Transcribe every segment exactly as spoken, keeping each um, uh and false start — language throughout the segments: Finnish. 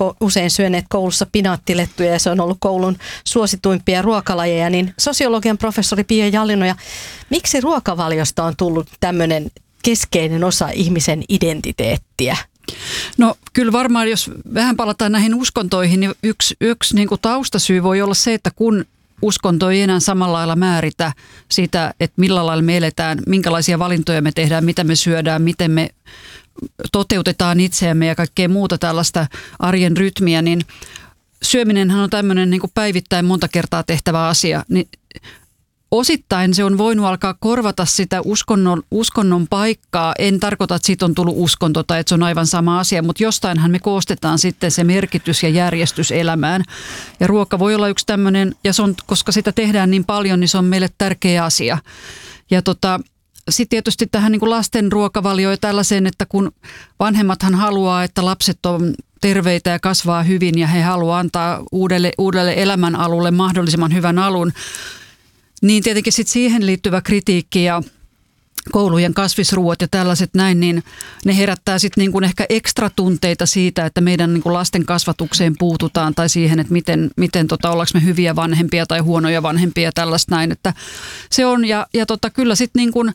usein syöneet koulussa pinaattilettuja ja se on ollut koulun suosituimpia ruokalajeja, niin sosiologian professori Pia Jallinoja, miksi ruokavaliosta on tullut tämmöinen keskeinen osa ihmisen identiteettiä? No kyllä varmaan, jos vähän palataan näihin uskontoihin, niin yksi, yksi niin kuin taustasyy voi olla se, että kun uskonto ei enää samalla lailla määritä sitä, että millä lailla me eletään, minkälaisia valintoja me tehdään, mitä me syödään, miten me toteutetaan itseämme ja kaikkea muuta tällaista arjen rytmiä, niin syöminenhän on tämmöinen niin kuin päivittäin monta kertaa tehtävä asia, niin osittain se on voinut alkaa korvata sitä uskonnon, uskonnon paikkaa. En tarkoita, että siitä on tullut uskonto tai että se on aivan sama asia, mutta jostainhan me koostetaan sitten se merkitys ja järjestys elämään. Ja ruoka voi olla yksi tämmöinen, ja se on, koska sitä tehdään niin paljon, niin se on meille tärkeä asia. Ja tota, sitten tietysti tähän niin kuin lasten ruokavalioon ja tällaiseen, että kun vanhemmathan haluaa, että lapset on terveitä ja kasvaa hyvin ja he haluaa antaa uudelle, uudelle elämän alulle mahdollisimman hyvän alun, niin tietenkin sit siihen liittyvä kritiikki ja koulujen kasvisruuat ja tällaiset näin, niin ne herättää sitten niin kuin ehkä ekstra tunteita siitä, että meidän niin kuin lasten kasvatukseen puututaan tai siihen, että miten, miten tota, ollaanko me hyviä vanhempia tai huonoja vanhempia ja tällaista näin. Että se on ja, ja tota, kyllä sitten niin kuin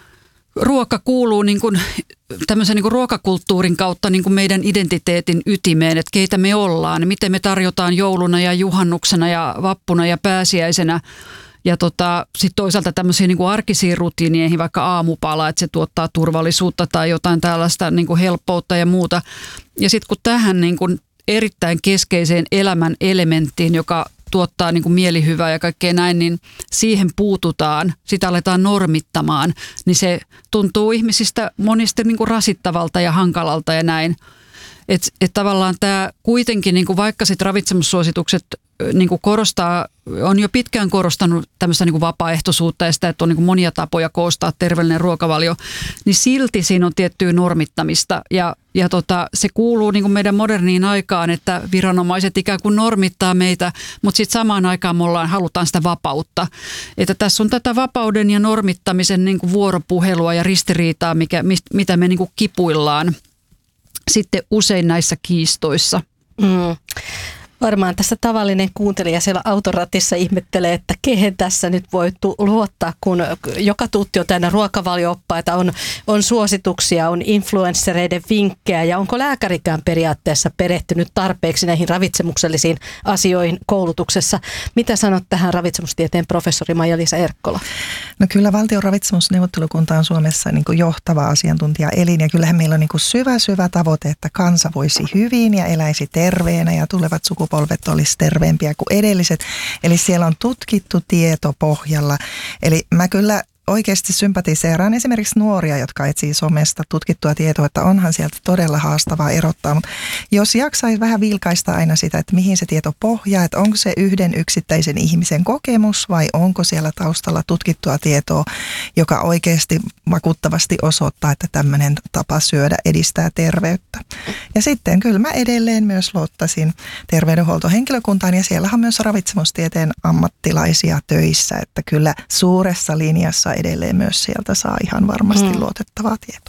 ruoka kuuluu niin kuin tämmöisen niin kuin ruokakulttuurin kautta niin kuin meidän identiteetin ytimeen, että keitä me ollaan, miten me tarjotaan jouluna ja juhannuksena ja vappuna ja pääsiäisenä. Ja tota, sitten toisaalta tämmöisiin niin kuin arkisiin rutiineihin, vaikka aamupala, että se tuottaa turvallisuutta tai jotain tällaista niin kuin helppoutta ja muuta. Ja sitten kun tähän niin kuin erittäin keskeiseen elämän elementtiin, joka tuottaa niin kuin mielihyvää ja kaikkea näin, niin siihen puututaan, sitä aletaan normittamaan, niin se tuntuu ihmisistä monesti niin kuin rasittavalta ja hankalalta ja näin. Että et tavallaan tämä kuitenkin, niin kuin vaikka sit ravitsemussuositukset niin kuin korostaa, on jo pitkään korostanut tämmöistä niin kuin vapaaehtoisuutta ja sitä, että on niin kuin monia tapoja koostaa terveellinen ruokavalio, niin silti siinä on tiettyä normittamista. Ja, ja tota, se kuuluu niin kuin meidän moderniin aikaan, että viranomaiset ikään kuin normittaa meitä, mutta sitten samaan aikaan me ollaan, halutaan sitä vapautta. Että tässä on tätä vapauden ja normittamisen niin kuin vuoropuhelua ja ristiriitaa, mikä, mitä me niin kuin kipuillaan sitten usein näissä kiistoissa. Mm. Varmaan tässä tavallinen kuuntelija siellä autoratissa ihmettelee, että kehen tässä nyt voi tu- luottaa, kun joka tuutti on täynnä ruokavalio-oppaita, on, on suosituksia, on influenssereiden vinkkejä ja onko lääkärikään periaatteessa perehtynyt tarpeeksi näihin ravitsemuksellisiin asioihin koulutuksessa. Mitä sanot tähän ravitsemustieteen professori Maija-Liisa Erkkola? No kyllä valtion ravitsemusneuvottelukunta on Suomessa niin kuin johtava asiantuntijaelin ja kyllähän meillä on niin kuin syvä syvä tavoite, että kansa voisi hyvin ja eläisi terveenä ja tulevat sukupolvet polvet olisi terveempiä kuin edelliset. Eli siellä on tutkittu tieto pohjalla. Eli mä kyllä oikeasti sympatiseeraan esimerkiksi nuoria, jotka etsii somesta tutkittua tietoa, että onhan sieltä todella haastavaa erottaa. Mutta jos jaksaisi vähän vilkaista aina sitä, että mihin se tieto pohjaa, että onko se yhden yksittäisen ihmisen kokemus vai onko siellä taustalla tutkittua tietoa, joka oikeasti vakuuttavasti osoittaa, että tämmöinen tapa syödä edistää terveyttä. Ja sitten kyllä mä edelleen myös luottaisin terveydenhuoltohenkilökuntaan ja siellä on myös ravitsemustieteen ammattilaisia töissä, että kyllä suuressa linjassa edelleen myös sieltä saa ihan varmasti hmm. luotettavaa tietoa.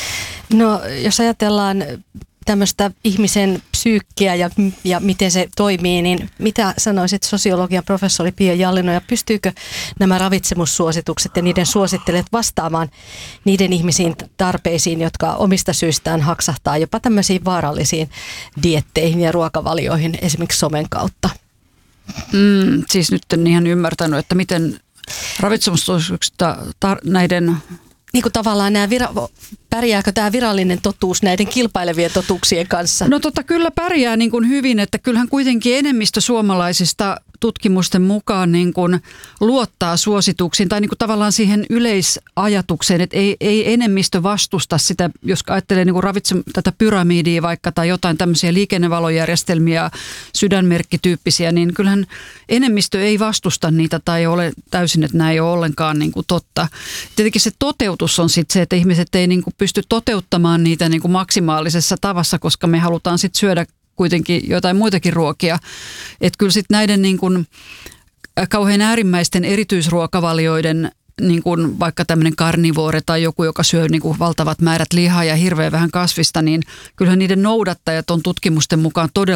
No jos ajatellaan tämmöistä ihmisen psyykkiä ja, ja miten se toimii, niin mitä sanoisit sosiologian professori Pia Jallinoja, pystyykö nämä ravitsemussuositukset ja niiden suosittelijat vastaamaan niiden ihmisiin tarpeisiin, jotka omista syistään haksahtaa jopa tämmöisiin vaarallisiin dietteihin ja ruokavalioihin esimerkiksi somen kautta? Mm, siis nyt en ihan ymmärtänyt, että miten ravitsemussuosituksista tar- näiden... Niin kuin tavallaan nämä vira- pärjääkö tämä virallinen totuus näiden kilpailevien totuuksien kanssa? No tota, kyllä pärjää niin kuin hyvin, että kyllähän kuitenkin enemmistö suomalaisista tutkimusten mukaan niin kuin luottaa suosituksiin tai niin kuin tavallaan siihen yleisajatukseen, että ei, ei enemmistö vastusta sitä, jos ajattelee niin kuin ravitsem- tätä pyramidia vaikka tai jotain tämmöisiä liikennevalojärjestelmiä, sydänmerkkityyppisiä, niin kyllähän enemmistö ei vastusta niitä tai ole täysin, että nämä ei ole ollenkaan niin kuin totta. Tietenkin se toteutus on sitten se, että ihmiset ei niin kuin pysty toteuttamaan niitä niin kuin maksimaalisessa tavassa, koska me halutaan sitten syödä kuitenkin jotain muitakin ruokia. Että kyllä sitten näiden niin kuin kauhean äärimmäisten erityisruokavalioiden, niin kuin vaikka tämmöinen karnivoore tai joku, joka syö niin kuin valtavat määrät lihaa ja hirveän vähän kasvista, niin kyllähän niiden noudattajat on tutkimusten mukaan todella